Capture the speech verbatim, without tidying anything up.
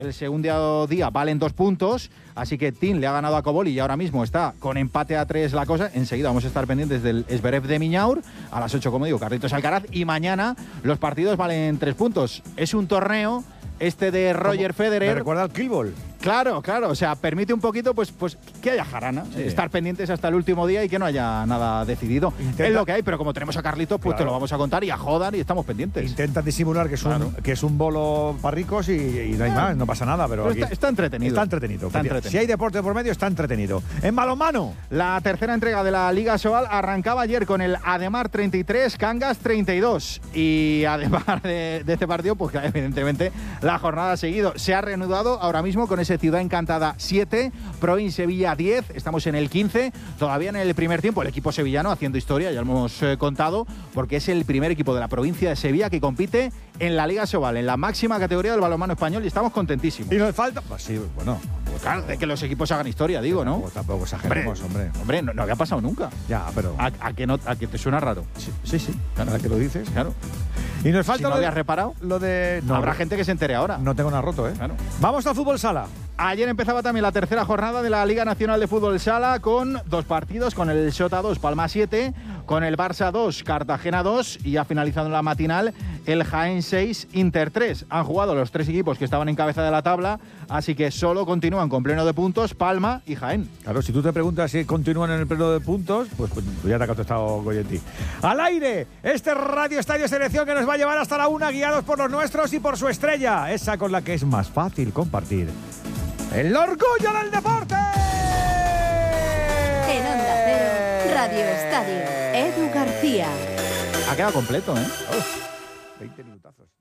El segundo día valen dos puntos, así que Tim le ha ganado a Koboli y ahora mismo está con empate a tres la cosa. Enseguida vamos a estar pendientes del Zverev de Miñaur, a las ocho, como digo, Carlitos Alcaraz, y mañana los partidos valen tres puntos. Es un torneo, este de Roger Federer. Me recuerda al Kielball. Claro, claro, o sea, permite un poquito pues, pues que haya jarana, sí. Estar pendientes hasta el último día y que no haya nada decidido. Intenta, es lo que hay, pero como tenemos a Carlitos, pues claro, te lo vamos a contar y a jodan y estamos pendientes. Intentan disimular que es, claro, un, que es un bolo para ricos y, y no hay más, no pasa nada, pero, pero aquí está, está entretenido. Está entretenido. Está entretenido. Si hay deporte por medio, está entretenido. En balonmano. La tercera entrega de la Liga Sobal arrancaba ayer con el Ademar treinta y tres, Cangas treinta y dos. Y además de, de este partido, pues evidentemente la jornada ha seguido. Se ha reanudado ahora mismo con ese Ciudad Encantada siete, Proin Sevilla diez, estamos en el quince, todavía en el primer tiempo el equipo sevillano haciendo historia, ya lo hemos eh, contado, porque es el primer equipo de la provincia de Sevilla que compite en la Liga Sobal, en la máxima categoría del balonmano español, y estamos contentísimos. Y nos falta, pues sí, bueno, pues claro, de que los equipos hagan historia, digo, ¿no? Tampoco, tampoco exageremos, hombre. Hombre, hombre no, no había pasado nunca. Ya, pero... ¿A, a, que, no, a que te suena raro? Sí, sí, sí. Claro. Ahora que lo dices. Claro. Y nos falta... Si no lo habías de, reparado, lo de... No, habrá gente que se entere ahora. No tengo nada roto, ¿eh? Claro. Vamos al fútbol sala. Ayer empezaba también la tercera jornada de la Liga Nacional de Fútbol Sala con dos partidos, con el Xota dos, Palma siete, con el Barça dos, Cartagena dos, y ha finalizado en la matinal el Jaén seis, Inter tres. Han jugado los tres equipos que estaban en cabeza de la tabla, así que solo continúan con pleno de puntos Palma y Jaén. Claro, si tú te preguntas si continúan en el pleno de puntos, pues, pues ya te ha contestado Goyetti. ¡Al aire! Este Radio Estadio Selección que nos va a llevar hasta la una, guiados por los nuestros y por su estrella, esa con la que es más fácil compartir el orgullo del deporte. En Onda Cero, Radio Estadio, Edu García. Ha quedado completo, ¿eh? Uf, veinte minutazos.